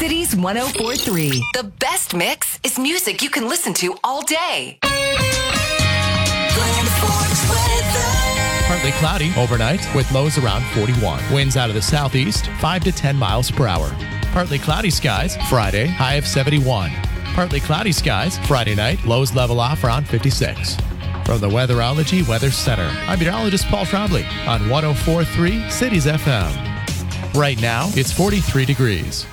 Cities 104.3. The best mix is music you can listen to all day. Partly cloudy overnight with lows around 41. Winds out of the southeast, 5 to 10 miles per hour. Partly cloudy skies Friday, high of 71. Partly cloudy skies Friday night, lows level off around 56. From the Weatherology Weather Center, I'm meteorologist Paul Trombley on 104.3 Cities FM. Right now, it's 43 degrees.